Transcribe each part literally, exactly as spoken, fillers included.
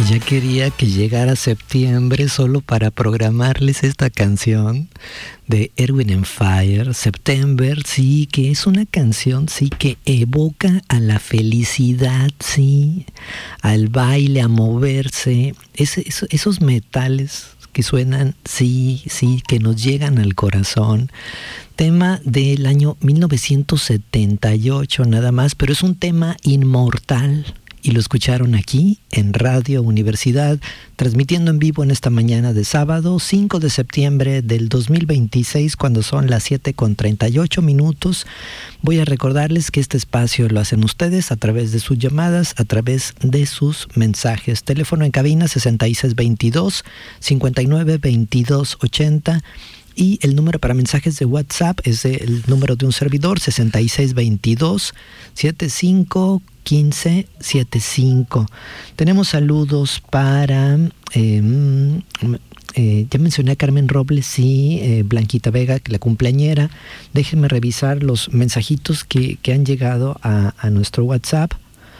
Ya quería que llegara septiembre solo para programarles esta canción de Erwin and Fire, September, sí, que es una canción, sí, que evoca a la felicidad, sí, al baile, a moverse, es, es, esos metales que suenan, sí, sí, que nos llegan al corazón. Tema del año mil novecientos setenta y ocho nada más, pero es un tema inmortal. Y lo escucharon aquí en Radio Universidad, transmitiendo en vivo en esta mañana de sábado, cinco de septiembre del dos mil veintiséis, cuando son las siete con treinta y ocho minutos. Voy a recordarles que este espacio lo hacen ustedes a través de sus llamadas, a través de sus mensajes. Teléfono en cabina sesenta y seis veintidós, cincuenta y nueve veintidós ochenta. Y el número para mensajes de WhatsApp es el número de un servidor, sesenta y seis veintidós, setenta y cinco quince setenta y cinco. Tenemos saludos para, eh, eh, ya mencioné a Carmen Robles, sí, eh, Blanquita Vega, la cumpleañera. Déjenme revisar los mensajitos que, que han llegado a, a nuestro WhatsApp.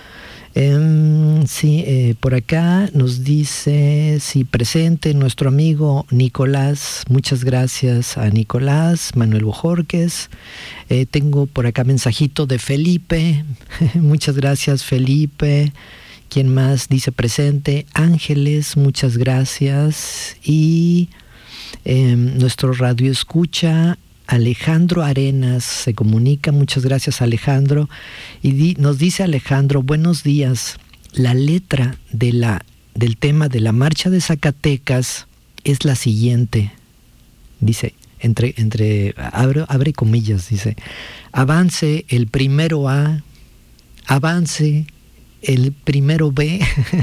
Um, sí, eh, por acá nos dice, sí, presente nuestro amigo Nicolás. Muchas gracias a Nicolás, Manuel Bojorques. Eh, tengo por acá mensajito de Felipe. Muchas gracias, Felipe. ¿Quién más dice presente? Ángeles, muchas gracias. Y eh, nuestro radio escucha Alejandro Arenas se comunica, muchas gracias Alejandro, y di, nos dice Alejandro, buenos días, la letra de la, del tema de la marcha de Zacatecas es la siguiente, dice, entre, entre abre, abre comillas, dice, avance el primero A, avance el primero B.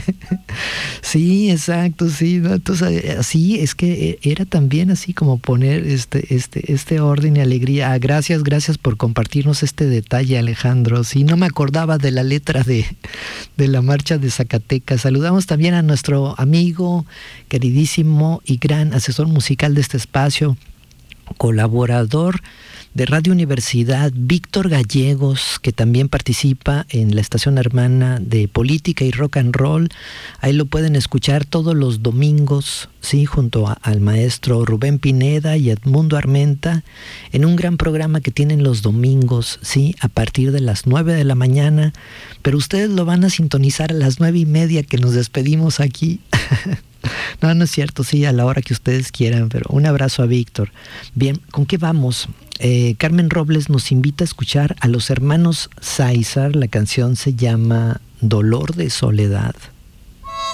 Sí, exacto, sí, ¿no? Entonces, así es que era también así como poner este, este, este orden y alegría. Ah, gracias, gracias por compartirnos este detalle, Alejandro. Sí, no me acordaba de la letra de, de la marcha de Zacatecas. Saludamos también a nuestro amigo, queridísimo y gran asesor musical de este espacio, colaborador de Radio Universidad, Víctor Gallegos, que también participa en la estación hermana de Política y Rock and Roll. Ahí lo pueden escuchar todos los domingos, sí, junto a, al maestro Rubén Pineda y Edmundo Armenta, en un gran programa que tienen los domingos, sí, a partir de las nueve de la mañana, pero ustedes lo van a sintonizar a las nueve y media que nos despedimos aquí. No, no es cierto, sí, a la hora que ustedes quieran, pero un abrazo a Víctor. Bien, ¿con qué vamos? Eh, Carmen Robles nos invita a escuchar a los hermanos Sáizar. La canción se llama Dolor de Soledad.